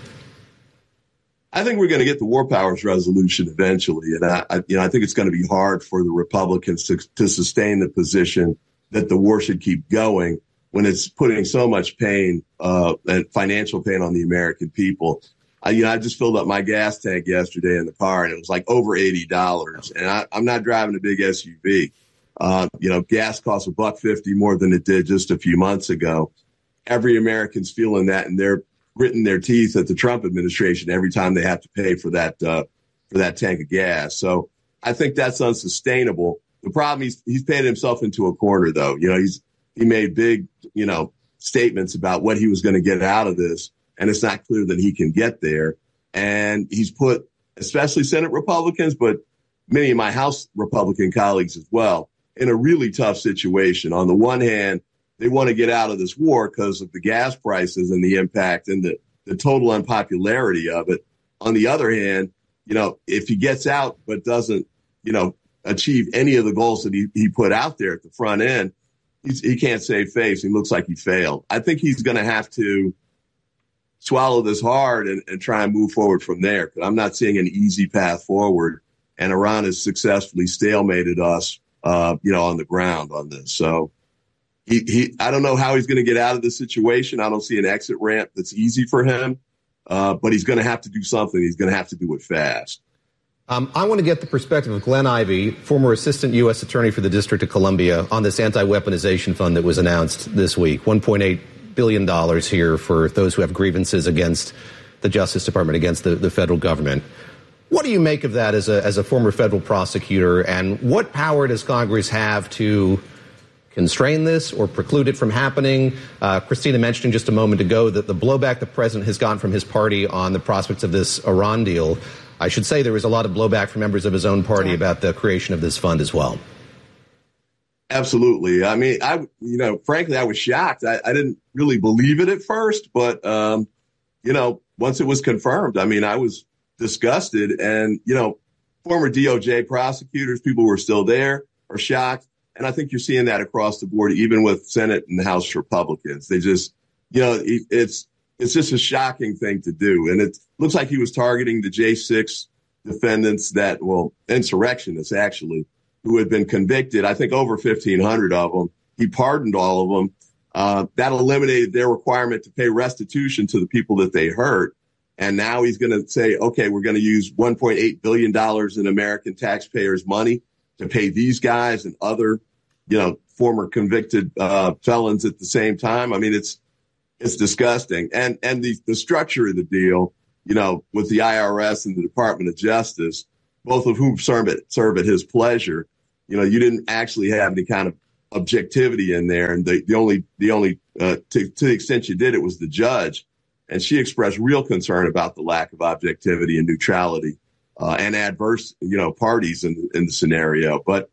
I think we're going to get the war powers resolution eventually. And I, I, you know, I think it's going to be hard for the Republicans to, to sustain the position that the war should keep going when it's putting so much pain, uh, and financial pain on the American people. I, you know, I just filled up my gas tank yesterday in the car, and it was like over eighty dollars. And I, I'm not driving a big S U V. Uh, you know, gas costs a buck fifty more than it did just a few months ago. Every American's feeling that, and they're gritting their teeth at the Trump administration every time they have to pay for that uh, for that tank of gas. So I think that's unsustainable. The problem, he's he's painted himself into a corner, though. You know, he's he made big, you know, statements about what he was going to get out of this. And it's not clear that he can get there. And he's put, especially Senate Republicans, but many of my House Republican colleagues as well, in a really tough situation. On the one hand, they want to get out of this war because of the gas prices and the impact and the, the total unpopularity of it. On the other hand, you know, if he gets out but doesn't, you know, achieve any of the goals that he, he put out there at the front end, he's, he can't save face. He looks like he failed. I think he's going to have to swallow this hard and, and try and move forward from there. I'm not seeing an easy path forward, and Iran has successfully stalemated us, uh, you know, on the ground on this. So he, he, I don't know how he's going to get out of this situation. I don't see an exit ramp that's easy for him, uh, but he's going to have to do something. He's going to have to do it fast. Um, I want to get the perspective of Glenn Ivey, former assistant U S attorney for the District of Columbia, on this anti-weaponization fund that was announced this week. one point eight billion dollars here for those who have grievances against the Justice Department, against the, the federal government. What do you make of that as a, as a former federal prosecutor, and what power does Congress have to constrain this or preclude it from happening? Uh, Christina mentioned just a moment ago that the blowback the president has gotten from his party on the prospects of this Iran deal. I should say there was a lot of blowback from members of his own party about the creation of this fund as well. Absolutely. I mean, I, you know, frankly, I was shocked. I, I didn't really believe it at first, but, um, you know, once it was confirmed, I mean, I was disgusted. And, you know, former D O J prosecutors, people who were still there, are shocked. And I think you're seeing that across the board, even with Senate and House Republicans. They just, you know, it, it's it's just a shocking thing to do. And it looks like he was targeting the J six defendants that, well, insurrectionists, actually, who had been convicted, I think over fifteen hundred of them. He pardoned all of them. Uh, that eliminated their requirement to pay restitution to the people that they hurt. And now he's going to say, okay, we're going to use one point eight billion dollars in American taxpayers' money to pay these guys and other, you know, former convicted uh, felons at the same time. I mean, it's it's disgusting. And and the, the structure of the deal, you know, with the I R S and the Department of Justice, both of whom serve at, serve at his pleasure, you know, you didn't actually have any kind of objectivity in there. And the, the only the only uh, to, to the extent you did, it was the judge. And she expressed real concern about the lack of objectivity and neutrality uh, and adverse, you know, parties in, in the scenario. But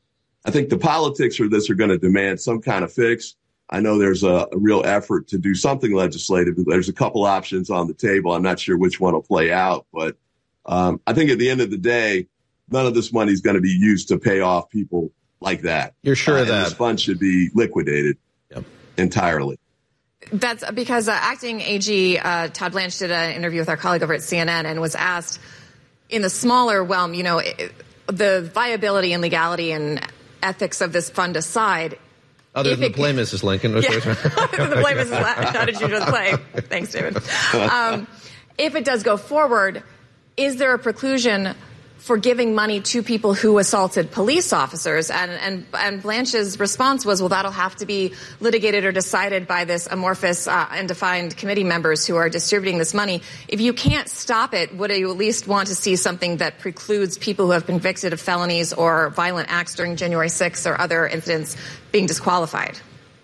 I think the politics of this are going to demand some kind of fix. I know there's a, a real effort to do something legislative. There's a couple options on the table. I'm not sure which one will play out. But um, I think at the end of the day, none of this money is going to be used to pay off people like that. You're sure uh, of that? This fund should be liquidated yep. entirely. That's because uh, acting A G uh, Todd Blanche did an interview with our colleague over at C N N and was asked in the smaller realm, you know, it, the viability and legality and ethics of this fund aside. Other than the play, Missus Lincoln. Yeah. Other than the play, Missus Lincoln. How did you do the play? Thanks, David. Um, if it does go forward, is there a preclusion for giving money to people who assaulted police officers? And, and, and Blanche's response was, well, that'll have to be litigated or decided by this amorphous uh, and defined committee members who are distributing this money. If you can't stop it, would you at least want to see something that precludes people who have been convicted of felonies or violent acts during January sixth or other incidents being disqualified?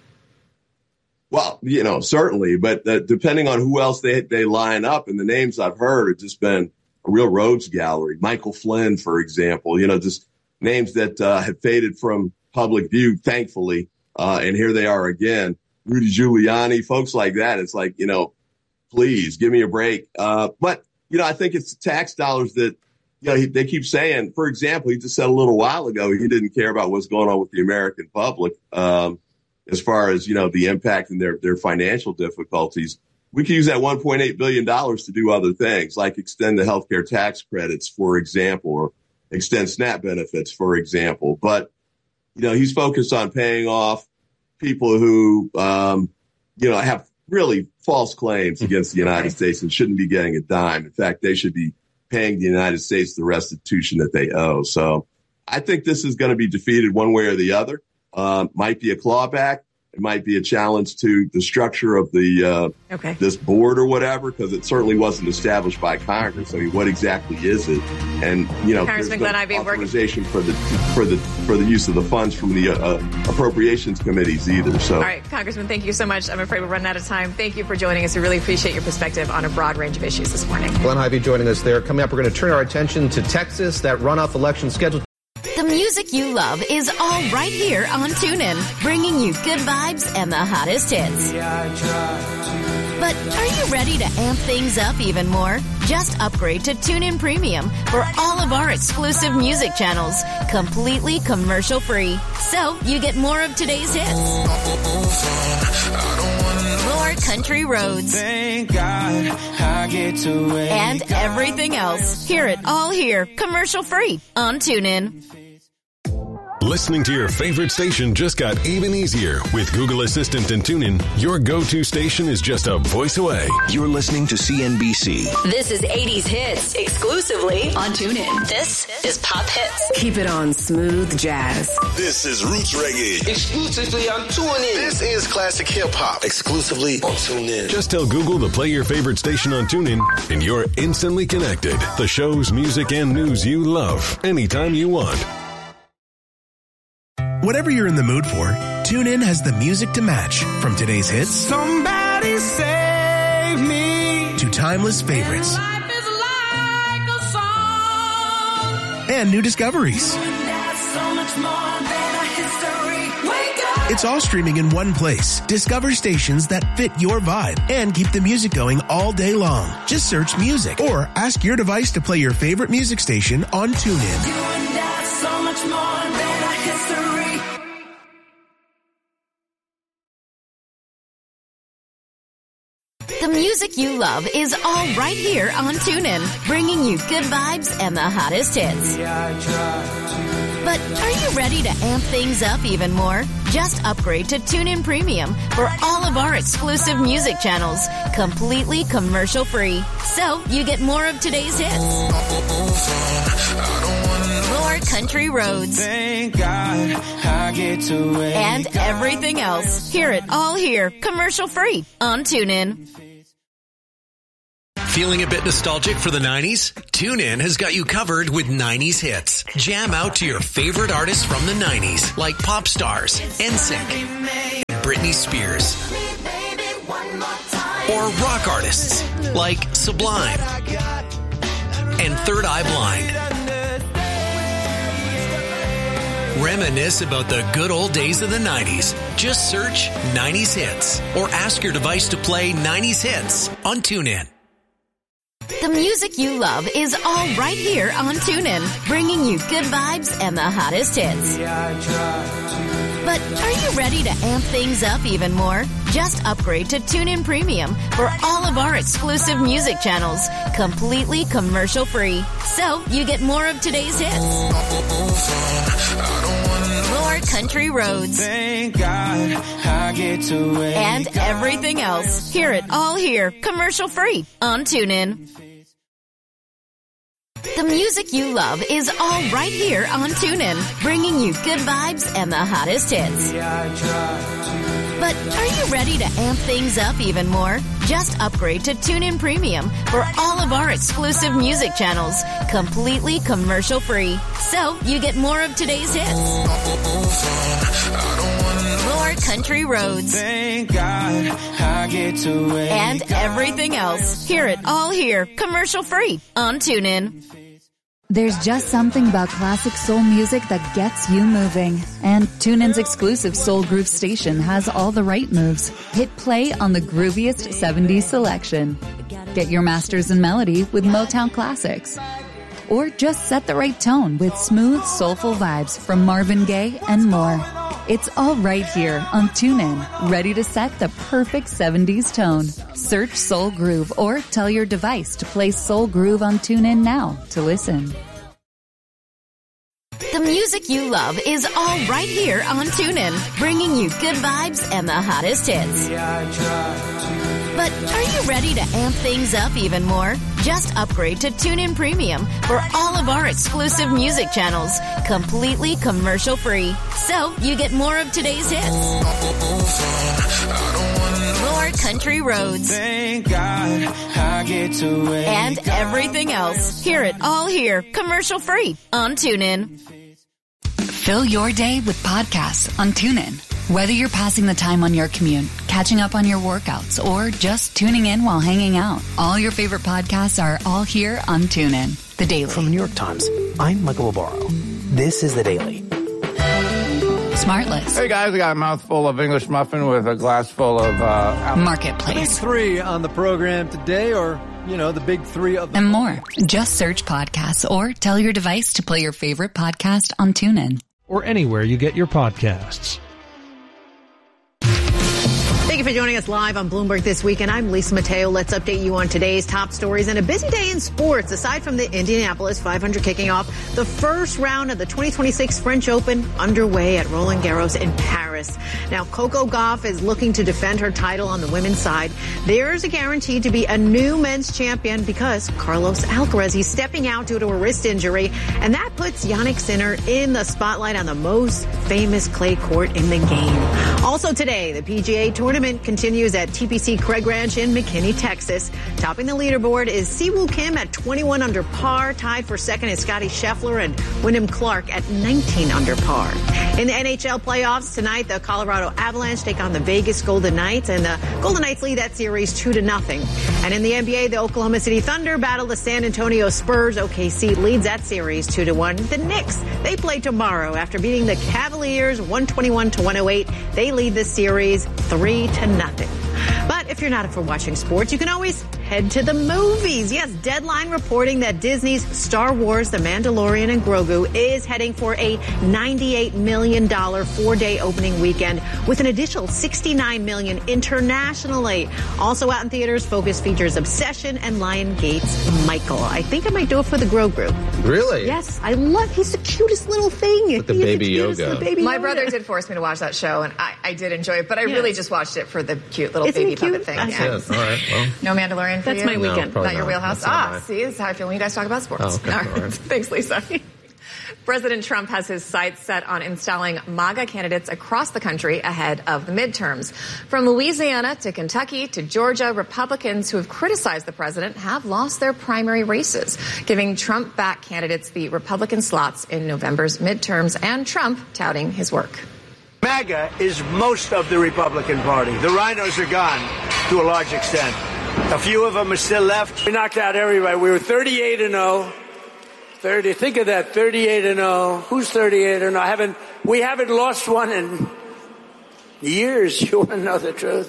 Well, you know, certainly. But uh, depending on who else they, they line up, and the names I've heard have just been a real rogues gallery. Michael Flynn, for example, you know, just names that uh, have faded from public view, thankfully. Uh, and here they are again. Rudy Giuliani, folks like that. It's like, you know, please give me a break. Uh, but, you know, I think it's tax dollars that, you know, he, they keep saying, for example, he just said a little while ago, he didn't care about what's going on with the American public um, as far as, you know, the impact and their, their financial difficulties. We could use that one point eight billion dollars to do other things, like extend the healthcare tax credits, for example, or extend SNAP benefits, for example. But, you know, he's focused on paying off people who, um, you know, have really false claims against the United States and shouldn't be getting a dime. In fact, they should be paying the United States the restitution that they owe. So I think this is going to be defeated one way or the other. Uh, might be a clawback. It might be a challenge to the structure of the uh, okay. this board or whatever, because it certainly wasn't established by Congress. I mean, what exactly is it? And you know, Congressman there's Glenn Ivey, authorization for the for the for the use of the funds from the uh, appropriations committees either. So, all right, Congressman, thank you so much. I'm afraid we're running out of time. Thank you for joining us. We really appreciate your perspective on a broad range of issues this morning. Glenn Ivey joining us there. Coming up, we're going to turn our attention to Texas. That runoff election scheduled. The music you love is all right here on TuneIn, bringing you good vibes and the hottest hits. But are you ready to amp things up even more? Just upgrade to TuneIn Premium for all of our exclusive music channels, completely commercial-free. So you get more of today's hits, more country roads, Thank God I get to wake and everything else. Hear it all here, commercial-free on TuneIn. Listening to your favorite station just got even easier. With Google Assistant and TuneIn, your go-to station is just a voice away. You're listening to C N B C. This is eighties hits exclusively on TuneIn. This is Pop Hits. Keep it on smooth jazz. This is Roots Reggae. Exclusively on TuneIn. This is classic hip hop. Exclusively on TuneIn. Just tell Google to play your favorite station on TuneIn, and you're instantly connected. The shows, music, and news you love, anytime you want. Whatever you're in the mood for, TuneIn has the music to match. From today's hits, Somebody save me, to timeless favorites, and life is like a song, and new discoveries. That's so much more than a history. Wake up! It's all streaming in one place. Discover stations that fit your vibe and keep the music going all day long. Just search music or ask your device to play your favorite music station on TuneIn. You and I, so much more than a history. The music you love is all right here on TuneIn, bringing you good vibes and the hottest hits. But are you ready to amp things up even more? Just upgrade to TuneIn Premium for all of our exclusive music channels, completely commercial-free. So you get more of today's hits, more country roads, Thank God I get to wake and everything else. Hear it all here, commercial-free on TuneIn. Feeling a bit nostalgic for the nineties? TuneIn has got you covered with nineties hits. Jam out to your favorite artists from the nineties, like pop stars, N Sync, Britney Spears, or rock artists like Sublime and Third Eye Blind. Reminisce about the good old days of the nineties. Just search nineties hits or ask your device to play nineties hits on TuneIn. The music you love is all right here on TuneIn, bringing you good vibes and the hottest hits. But are you ready to amp things up even more? Just upgrade to TuneIn Premium for all of our exclusive music channels, completely commercial-free. So you get more of today's hits, more country roads, Thank God I get to wake and everything else. Hear it all here, commercial-free on TuneIn. The music you love is all right here on TuneIn, bringing you good vibes and the hottest hits. But are you ready to amp things up even more? Just upgrade to TuneIn Premium for all of our exclusive music channels, completely commercial-free. So you get more of today's hits, more country roads, Thank God I get to wake and everything else. Hear it all here, commercial-free on TuneIn. There's just something about classic soul music that gets you moving. And TuneIn's exclusive Soul Groove station has all the right moves. Hit play on the grooviest seventies selection. Get your masters in melody with Motown classics. Or just set the right tone with smooth, soulful vibes from Marvin Gaye and more. It's all right here on TuneIn, ready to set the perfect seventies tone. Search Soul Groove or tell your device to play Soul Groove on TuneIn now to listen. The music you love is all right here on TuneIn, bringing you good vibes and the hottest hits. But are you ready to amp things up even more? Just upgrade to TuneIn Premium for all of our exclusive music channels, completely commercial-free. So you get more of today's hits, more country roads, Thank God I get to wake and everything else. Hear it all here, commercial-free on TuneIn. Fill your day with podcasts on TuneIn. Whether you're passing the time on your commute, catching up on your workouts, or just tuning in while hanging out, all your favorite podcasts are all here on TuneIn. The Daily. From the New York Times, I'm Michael Obaro. This is The Daily. Smartless. Hey guys, I got a mouthful of English muffin with a glass full of uh, Marketplace. Big three on the program today, or, you know, the big three of the and more. Just search podcasts or tell your device to play your favorite podcast on TuneIn. Or anywhere you get your podcasts. Thank you for joining us live on Bloomberg This Weekend. I'm Lisa Mateo. Let's update you on today's top stories and a busy day in sports. Aside from the Indianapolis five hundred kicking off, the first round of the twenty twenty-six French Open underway at Roland Garros in Paris. Now, Coco Gauff is looking to defend her title on the women's side. There's a guarantee to be a new men's champion because Carlos Alcaraz, he's stepping out due to a wrist injury, and that puts Jannik Sinner in the spotlight on the most famous clay court in the game. Also today, the P G A Tournament continues at T P C Craig Ranch in McKinney, Texas. Topping the leaderboard is Siwoo Kim at twenty-one under par. Tied for second is Scottie Scheffler and Wyndham Clark at nineteen under par. In the N H L playoffs tonight, the Colorado Avalanche take on the Vegas Golden Knights, and the Golden Knights lead that series two to nothing. And in the N B A, the Oklahoma City Thunder battle the San Antonio Spurs. O K C leads that series two to one. The Knicks, they play tomorrow after beating the Cavaliers one twenty-one to one oh eight. They lead the series three to nothing. But But if you're not for watching sports, you can always head to the movies. Yes, Deadline reporting that Disney's Star Wars, The Mandalorian, and Grogu is heading for a ninety-eight million dollars four-day opening weekend with an additional sixty-nine million dollars internationally. Also out in theaters, Focus features Obsession and Lionsgate's Michael. I think I might do it for the Grogu. Really? Yes, I love, he's the cutest little thing. With the He is baby the cutest yoga. little baby My Yoda. brother did force me to watch that show, and I, I did enjoy it, but I Yes. really just watched it for the cute little Isn't baby it cute? puppet thing. That's Yeah. Yes, all right. Well, No Mandalorian for That's you? my weekend. probably Not your not. wheelhouse? That's not Ah, mine. see, this is how I feel when you guys talk about sports. Oh, okay. All All right. right. Thanks, Lisa. President Trump has his sights set on installing MAGA candidates across the country ahead of the midterms. From Louisiana to Kentucky to Georgia, Republicans who have criticized the president have lost their primary races, giving Trump-backed candidates the Republican slots in November's midterms, and Trump touting his work. MAGA is most of the Republican Party. The rhinos are gone to a large extent. A few of them are still left. We knocked out everybody. We were thirty-eight and oh. thirty. Think of that, thirty-eight and oh. Who's thirty-eight and oh? I haven't, we haven't lost one in years. You want to know the truth?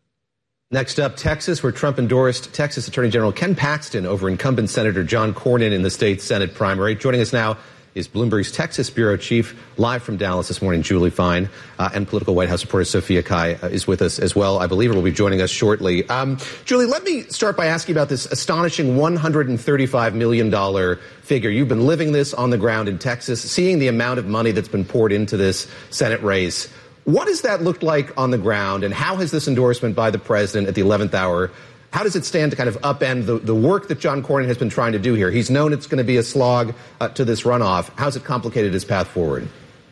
Next up, Texas, where Trump endorsed Texas Attorney General Ken Paxton over incumbent Senator John Cornyn in the state's Senate primary. Joining us now is Bloomberg's Texas Bureau Chief, live from Dallas this morning, Julie Fine, uh, and political White House reporter Sophia Kai uh, is with us as well. I believe her will be joining us shortly. Um, Julie, let me start by asking about this astonishing one hundred thirty-five million dollars figure. You've been living this on the ground in Texas, seeing the amount of money that's been poured into this Senate race. What does that look like on the ground, and how has this endorsement by the president at the eleventh hour, how does it stand to kind of upend the, the work that John Cornyn has been trying to do here? He's known it's going to be a slog uh, to this runoff. How's it complicated his path forward?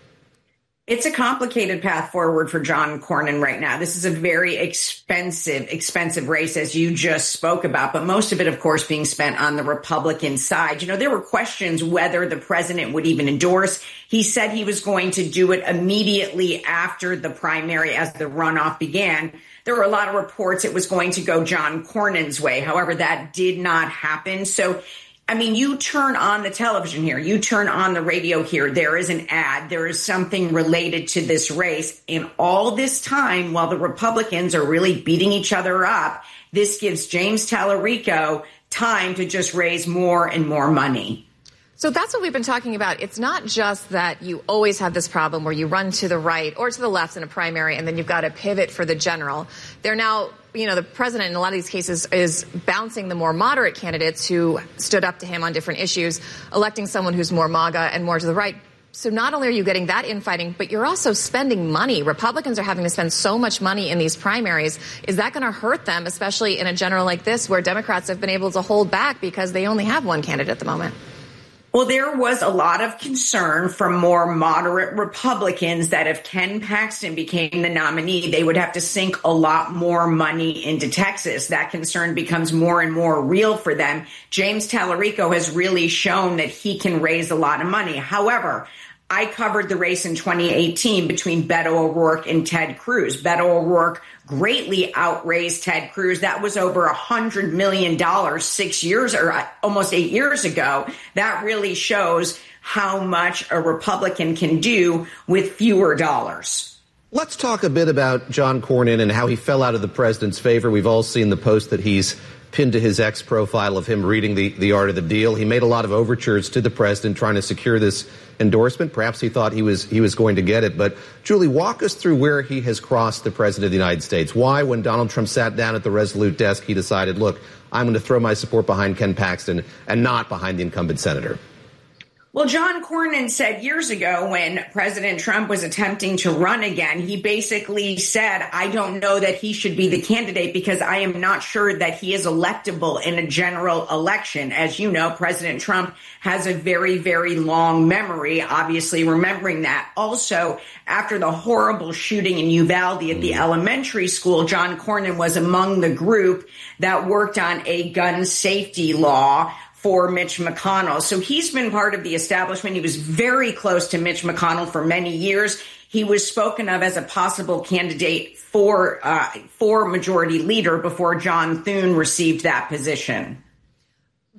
It's a complicated path forward for John Cornyn right now. This is a very expensive, expensive race, as you just spoke about, but most of it, of course, being spent on the Republican side. You know, there were questions whether the president would even endorse. He said he was going to do it immediately after the primary as the runoff began. There were a lot of reports it was going to go John Cornyn's way. However, that did not happen. So, I mean, you turn on the television here, you turn on the radio here, there is an ad, there is something related to this race. And all this time, while the Republicans are really beating each other up, this gives James Tallarico time to just raise more and more money. So that's what we've been talking about. It's not just that you always have this problem where you run to the right or to the left in a primary and then you've got to pivot for the general. They're now, you know, the president in a lot of these cases is bouncing the more moderate candidates who stood up to him on different issues, electing someone who's more MAGA and more to the right. So not only are you getting that infighting, but you're also spending money. Republicans are having to spend so much money in these primaries. Is that going to hurt them, especially in a general like this where Democrats have been able to hold back because they only have one candidate at the moment? Well, there was a lot of concern from more moderate Republicans that if Ken Paxton became the nominee, they would have to sink a lot more money into Texas. That concern becomes more and more real for them. James Tallarico has really shown that he can raise a lot of money. However, I covered the race in twenty eighteen between Beto O'Rourke and Ted Cruz. Beto O'Rourke greatly outraised Ted Cruz. That was over one hundred million dollars six years or almost eight years ago. That really shows how much a Republican can do with fewer dollars. Let's talk a bit about John Cornyn and how he fell out of the president's favor. We've all seen the post that he's pinned to his X profile of him reading the, the art of the deal. He made a lot of overtures to the president trying to secure this endorsement. Perhaps he thought he was he was going to get it. But, Julie, walk us through where he has crossed the president of the United States. Why, when Donald Trump sat down at the Resolute desk, he decided, look, I'm going to throw my support behind Ken Paxton and not behind the incumbent senator? Well, John Cornyn said years ago when President Trump was attempting to run again, he basically said, I don't know that he should be the candidate because I am not sure that he is electable in a general election. As you know, President Trump has a very, very long memory, obviously remembering that. Also, after the horrible shooting in Uvalde at the elementary school, John Cornyn was among the group that worked on a gun safety law for Mitch McConnell. So he's been part of the establishment. He was very close to Mitch McConnell for many years. He was spoken of as a possible candidate for uh, for majority leader before John Thune received that position.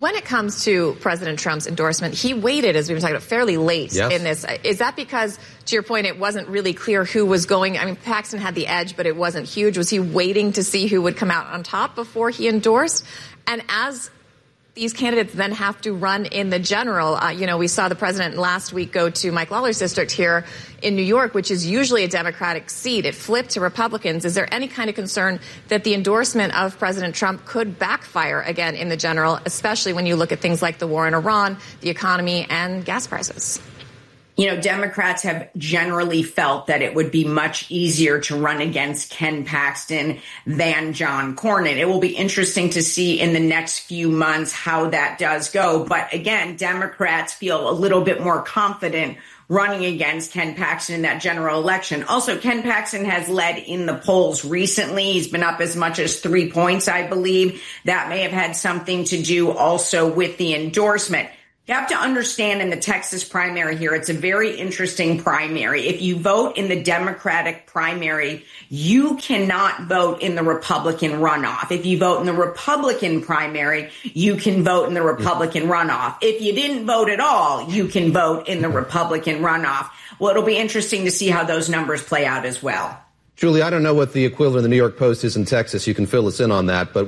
When it comes to President Trump's endorsement, he waited, as we've been talking about, fairly late yes. in this. Is that because, to your point, it wasn't really clear who was going? I mean, Paxton had the edge, but it wasn't huge. Was he waiting to see who would come out on top before he endorsed? And as these candidates then have to run in the general, uh, you know, we saw the president last week go to Mike Lawler's district here in New York, which is usually a Democratic seat. It flipped to Republicans. Is there any kind of concern that the endorsement of President Trump could backfire again in the general, especially when you look at things like the war in Iran, the economy, and gas prices? You know, Democrats have generally felt that it would be much easier to run against Ken Paxton than John Cornyn. It will be interesting to see in the next few months how that does go. But again, Democrats feel a little bit more confident running against Ken Paxton in that general election. Also, Ken Paxton has led in the polls recently. He's been up as much as three points, I believe. That may have had something to do also with the endorsement. You have to understand in the Texas primary here, it's a very interesting primary. If you vote in the Democratic primary, you cannot vote in the Republican runoff. If you vote in the Republican primary, you can vote in the Republican runoff. If you didn't vote at all, you can vote in the Republican runoff. Well, it'll be interesting to see how those numbers play out as well. Julie, I don't know what the equivalent of the New York Post is in Texas. You can fill us in on that. But